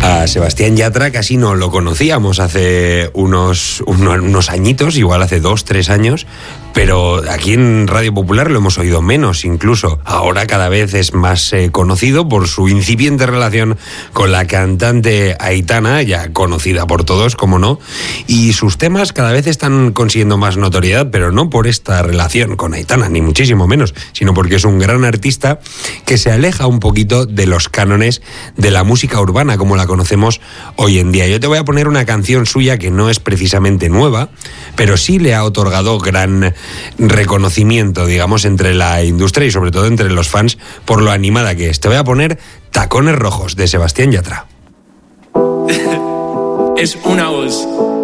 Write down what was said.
A Sebastián Yatra casi no lo conocíamos hace unos añitos, igual hace 2-3 años, pero aquí en Radio Popular lo hemos oído menos incluso. Ahora cada vez es más conocido por su incipiente relación con la cantante Aitana, ya conocida por todos, como no, y sus temas cada vez están consiguiendo más notoriedad, pero no por esta relación con Aitana, ni muchísimo menos, sino porque es un gran artista que se aleja un poquito de los cánones de la música urbana como la conocemos hoy en día. Yo te voy a poner una canción suya que no es precisamente nueva, pero sí le ha otorgado gran reconocimiento, digamos, entre la industria y sobre todo entre los fans por lo animada que es. Te voy a poner Tacones Rojos, de Sebastián Yatra. Es una voz